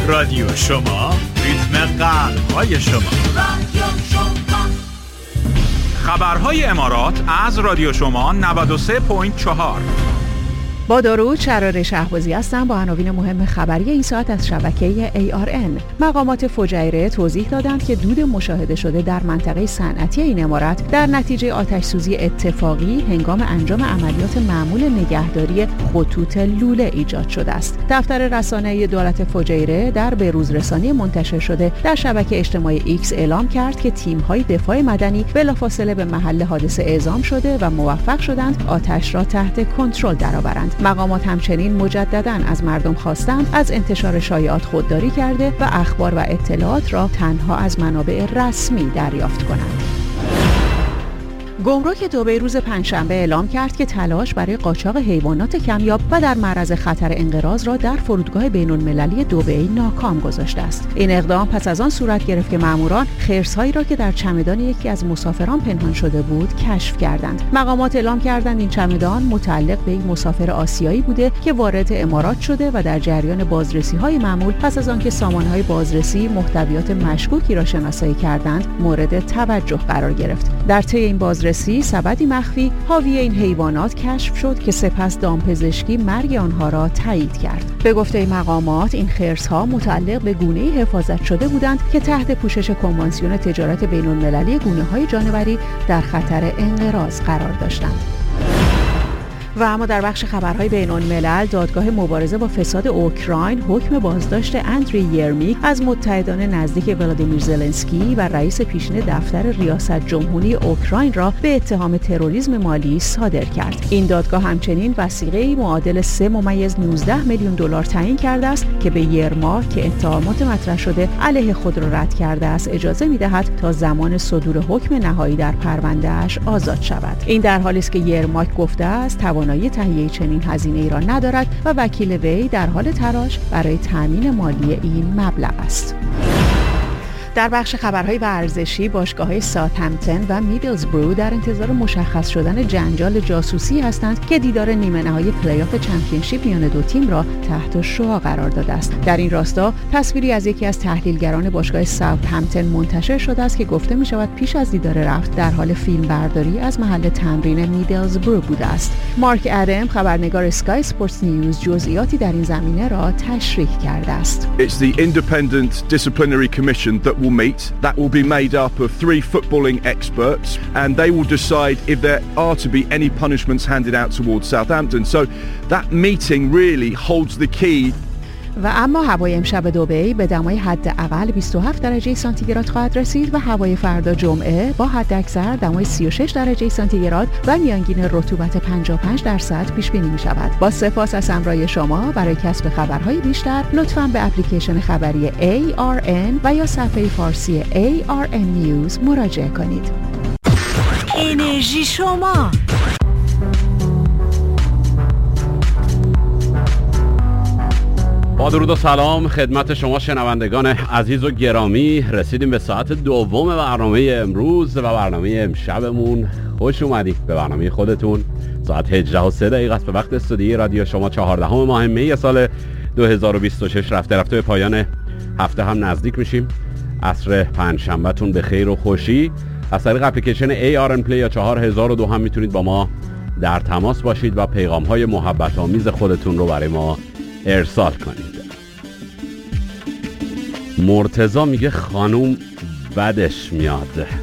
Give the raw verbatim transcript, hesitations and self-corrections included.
رادیو شما، ریتم قلب‌های شما. رادیو شما. خبرهای امارات از رادیو شما نود و سه ممیز چهار. با درود، شرار شهبازی هستم با عناوین مهم خبری این ساعت از شبکه ای آر ان. مقامات فجایره توضیح دادند که دود مشاهده شده در منطقه صنعتی این امارت در نتیجه آتش‌سوزی اتفاقی هنگام انجام عملیات معمول نگهداری خطوط لوله ایجاد شده است. دفتر رسانه‌ای دولت فجایره در به‌روزرسانی منتشر شده در شبکه اجتماعی ایکس اعلام کرد که تیم‌های دفاع مدنی بلافاصله به محل حادثه اعزام شده و موفق شدند آتش را تحت کنترل درآورند. مقامات همچنین مجدداً از مردم خواستند از انتشار شایعات خودداری کرده و اخبار و اطلاعات را تنها از منابع رسمی دریافت کنند. گمرک دبی روز پنجشنبه اعلام کرد که تلاش برای قاچاق حیوانات کمیاب و در معرض خطر انقراض را در فرودگاه بین‌المللی دبی ناکام گذاشته است. این اقدام پس از آن صورت گرفت که ماموران خرس‌هایی را که در چمدان یکی از مسافران پنهان شده بود کشف کردند. مقامات اعلام کردند این چمدان متعلق به یک مسافر آسیایی بوده که وارد امارات شده و در جریان بازرسی‌های معمول پس از آنکه سامانه‌های بازرسی محتویات مشکوکی را شناسایی کردند مورد توجه قرار گرفت. در طی این بازرسی سبدی مخفی حاوی این حیوانات کشف شد که سپس دامپزشکی مرگ آنها را تایید کرد. به گفته مقامات این خرس‌ها متعلق به گونه‌ای حفاظت شده بودند که تحت پوشش کنوانسیون تجارت بین‌المللی گونه‌های جانوری در خطر انقراض قرار داشتند. و اما در بخش خبرهای بین‌الملل، دادگاه مبارزه با فساد اوکراین حکم بازداشت اندری یرمیک از متحدان نزدیک ولادیمیر زلنسکی و رئیس پیشین دفتر ریاست جمهوری اوکراین را به اتهام تروریسم مالی صادر کرد. این دادگاه همچنین وثیقه‌ای معادل سه ممیز نوزده میلیون دلار تعیین کرده است که به یرماک که اتهامات مطرح شده علیه خود را رد کرده است اجازه می‌دهد تا زمان صدور حکم نهایی در پرونده‌اش آزاد شود. این در حالی است که یرماک گفته است توانایی تهیه چنین هزینه‌ای را ندارد و وکیل وی در حال تلاش برای تامین مالی این مبلغ است. در بخش خبرهای ورزشی، باشگاه‌های ساوثهمپتون و میدلزبرو در انتظار مشخص شدن جنجال جاسوسی هستند که دیدار نیمه نهایی پلی‌آف چمپیونشیپ میان دو تیم را تحت شعاع قرار داده است. در این راستا تصویری از یکی از تحلیلگران باشگاه ساوثهمپتون منتشر شده است که گفته می‌شود پیش از دیدار رفت در حال فیلم برداری از محل تمرین میدلزبرو بوده است. مارک ادم، خبرنگار اسکای اسپورتس نیوز، جزئیاتی در این زمینه را تشریح کرده است. It's the independent disciplinary commission that will meet. That will be made up of three footballing experts and they will decide if there are to be any punishments handed out towards Southampton. So that meeting really holds the key. و اما هوای امشب دبی به دمای حداقل بیست و هفت درجه سانتیگراد خواهد رسید و هوای فردا جمعه با حداکثر دمای سی و شش درجه سانتیگراد و میانگین رطوبت پنجاه و پنج درصد پیش بینی می شود. با سپاس از همراهی شما. برای کسب خبرهای بیشتر لطفاً به اپلیکیشن خبری ای آر ان و یا صفحه فارسی ای آر ان News مراجعه کنید. انرژی شما. با درود و سلام خدمت شما شنوندگان عزیز و گرامی. رسیدیم به ساعت دوم برنامه امروز و برنامه امشبمون. خوش اومدید به برنامه خودتون. ساعت هجده و سه دقیقه است به وقت استودیوی رادیو شما. چهاردهم ماه می سال دو هزار و بیست و شش رفته رفته به پایان هفته هم نزدیک میشیم. عصر پنجشنبه تون به خیر و خوشی. از طریق اپلیکیشن ای آر ان پلی یا چهار هزار و دو هم میتونید با ما در تماس باشید و پیغام های محبت آمیز خودتون رو برای ما ارسال کنید. مرتضی میگه خانوم بدش میاد.